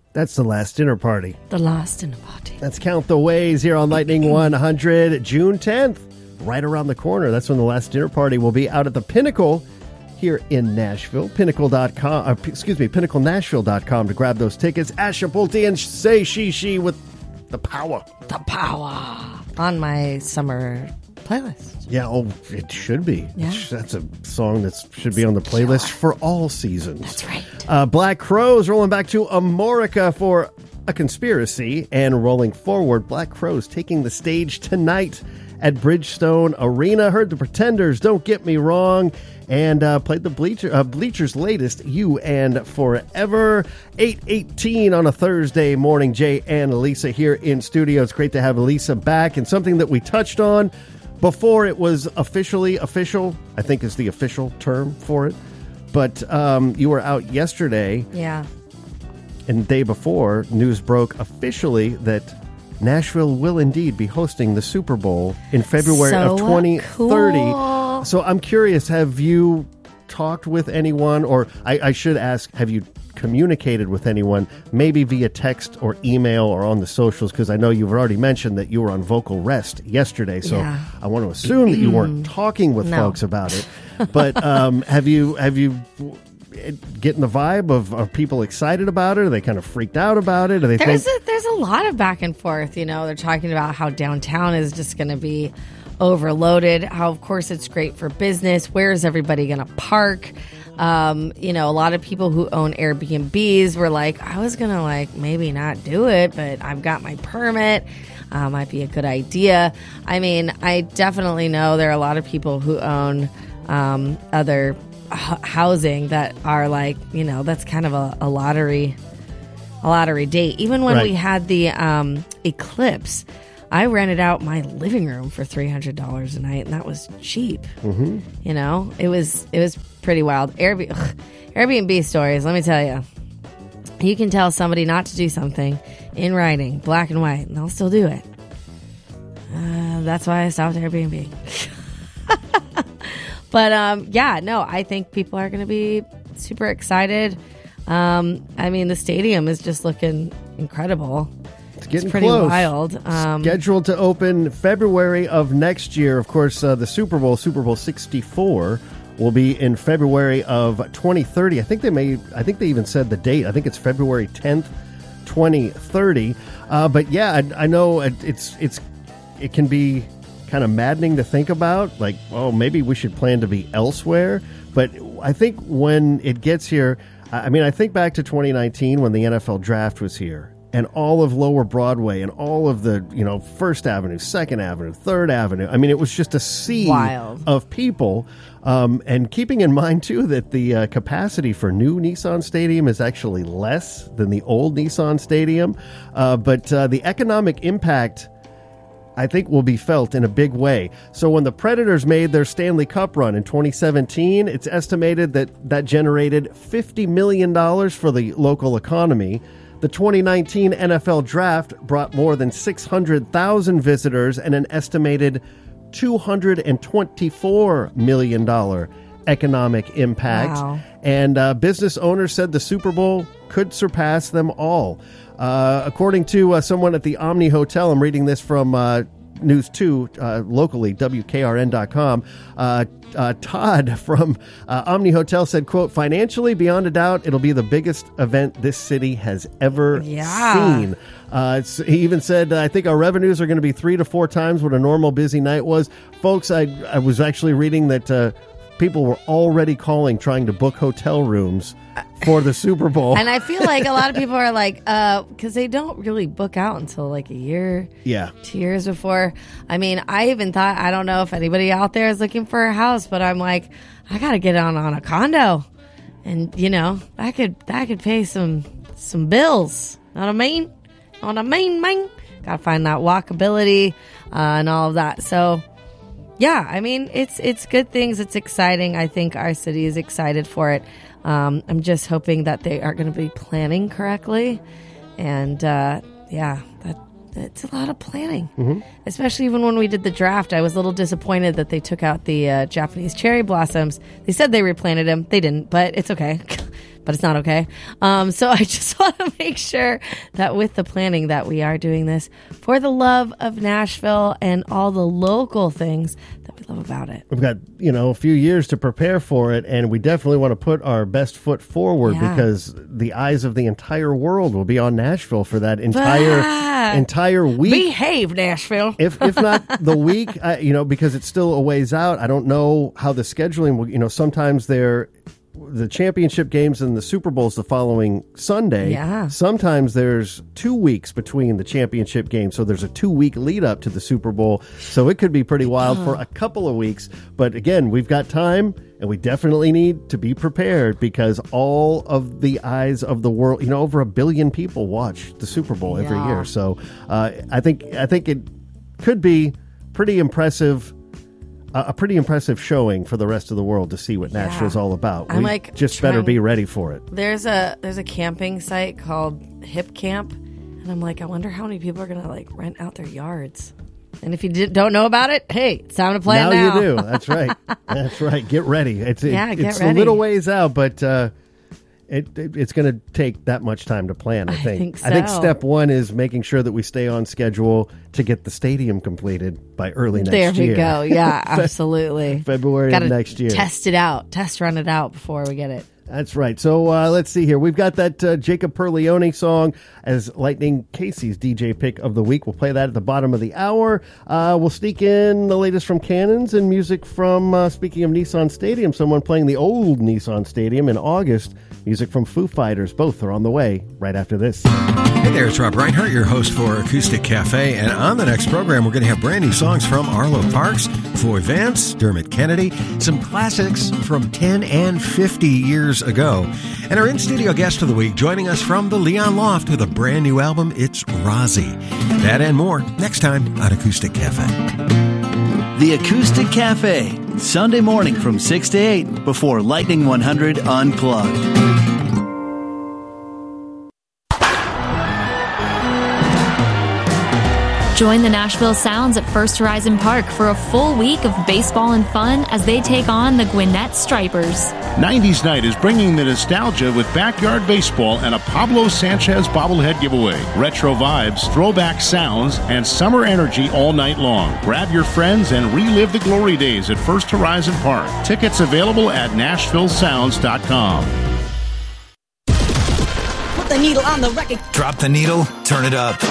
That's the last dinner party. The last dinner party. Let's count the ways here on Lightning 100, June 10th, right around the corner. That's when the last dinner party will be out at the Pinnacle here in Nashville. PinnacleNashville.com to grab those tickets. Asha Pulte and Say She with the power. The power. On my summer playlist. Yeah, it should be. Yeah. That's a song that should be on the playlist for all seasons. That's right. Black Crowes rolling back to Amorica for A Conspiracy, and rolling forward, Black Crowes taking the stage tonight at Bridgestone Arena. Heard the Pretenders, Don't Get Me Wrong, and played the Bleachers' latest, You and Forever. 8:18 on a Thursday morning. Jay and Lisa here in studio. It's great to have Lisa back, and something that we touched on before it was officially official, I think is the official term for it. But you were out yesterday. Yeah. And the day before, news broke officially that Nashville will indeed be hosting the Super Bowl in February of 2030. Cool. So I'm curious, have you talked with anyone, or I should ask, have you communicated with anyone, maybe via text or email or on the socials? Because I know you've already mentioned that you were on vocal rest yesterday. So yeah. I want to assume that you weren't talking with folks about it. But have you getting the vibe of, are people excited about it? Are they kind of freaked out about it? There's a lot of back and forth. You know, they're talking about how downtown is just going to be overloaded. How, of course, it's great for business. Where is everybody going to park? You know, a lot of people who own Airbnbs were like, I was going to maybe not do it, but I've got my permit. Might be a good idea. I mean, I definitely know there are a lot of people who own other housing that are that's kind of a lottery date. Even when we had the eclipse, I rented out my living room for $300 a night, and that was cheap. Mm-hmm. You know, it was pretty wild. Airbnb stories, let me tell you. You can tell somebody not to do something in writing, black and white, and they'll still do it. That's why I stopped Airbnb. But, I think people are going to be super excited. I mean, the stadium is just looking incredible. It's pretty close. Wild. Scheduled to open February of next year. Of course, the Super Bowl 64, will be in February of 2030. I think they even said the date. I think it's February 10th, 2030. But yeah, I know it can be kind of maddening to think about, maybe we should plan to be elsewhere. But I think when it gets here, I think back to 2019 when the NFL draft was here, and all of Lower Broadway and all of the, First Avenue, Second Avenue, Third Avenue. I mean, it was just a sea of people. And keeping in mind, too, that the capacity for new Nissan Stadium is actually less than the old Nissan Stadium. But the economic impact, I think, will be felt in a big way. So when the Predators made their Stanley Cup run in 2017, it's estimated that generated $50 million for the local economy. The 2019 NFL Draft brought more than 600,000 visitors and an estimated $224 million economic impact. Wow. And business owners said the Super Bowl could surpass them all. According to someone at the Omni Hotel, I'm reading this from News 2 locally, WKRN.com. Todd from Omni Hotel said, quote, financially, beyond a doubt, it'll be the biggest event this city has ever seen. He even said, I think our revenues are going to be 3 to 4 times what a normal busy night was. Folks, I was actually reading that people were already calling, trying to book hotel rooms for the Super Bowl. And I feel like a lot of people are like, because they don't really book out until a year, 2 years before. I mean, I even thought, I don't know if anybody out there is looking for a house, but I'm like, I got to get on a condo. And, I could pay some bills. Know what I mean? Got to find that walkability and all of that. So, yeah, I mean, it's good things. It's exciting. I think our city is excited for it. I'm just hoping that they are going to be planning correctly. And, it's a lot of planning. Mm-hmm. Especially even when we did the draft, I was a little disappointed that they took out the Japanese cherry blossoms. They said they replanted them. They didn't, but it's okay. but it's not okay. So I just want to make sure that with the planning that we are doing this for the love of Nashville and all the local things that we love about it. We've got, a few years to prepare for it, and we definitely want to put our best foot forward because the eyes of the entire world will be on Nashville for that entire week. Behave, Nashville. If not the week, because it's still a ways out. I don't know how the scheduling will, sometimes the championship games and the Super Bowl's the following Sunday. Yeah. Sometimes there's 2 weeks between the championship games, so there's a 2-week lead up to the Super Bowl. So it could be pretty wild for a couple of weeks. But again, we've got time, and we definitely need to be prepared because all of the eyes of the world, over 1 billion people watch the Super Bowl every year. So I think it could be pretty impressive. A pretty impressive showing for the rest of the world to see what Nashville's all about. We better be ready for it. There's a camping site called Hip Camp, and I'm like, I wonder how many people are going to rent out their yards. And if you don't know about it, hey, it's time to plan now. You do. That's right. That's right. Get ready. It's ready. A little ways out, but it's going to take that much time to plan, I think. I think so. I think step one is making sure that we stay on schedule to get the stadium completed by early next year. There we go. Yeah, absolutely. February of next year. Test run it out before we get it. That's right. So let's see here. We've got that Jacob Perleone song as Lightning Casey's DJ pick of the week. We'll play that at the bottom of the hour. We'll sneak in the latest from Cannons and music from, speaking of Nissan Stadium, someone playing the old Nissan Stadium in August. Music from Foo Fighters. Both are on the way right after this. Hey there, it's Rob Reinhardt, your host for Acoustic Cafe. And on the next program, we're going to have brand new songs from Arlo Parks, Floyd Vance, Dermot Kennedy, some classics from 10 and 50 years ago. And our in-studio guest of the week joining us from the Leon Loft with a brand new album, it's Rozzy. That and more next time on Acoustic Cafe. The Acoustic Cafe, Sunday morning from 6 to 8 before Lightning 100 Unplugged. Join the Nashville Sounds at First Horizon Park for a full week of baseball and fun as they take on the Gwinnett Stripers. 90s Night is bringing the nostalgia with backyard baseball and a Pablo Sanchez bobblehead giveaway. Retro vibes, throwback sounds, and summer energy all night long. Grab your friends and relive the glory days at First Horizon Park. Tickets available at NashvilleSounds.com. Put the needle on the record. Drop the needle, turn it up.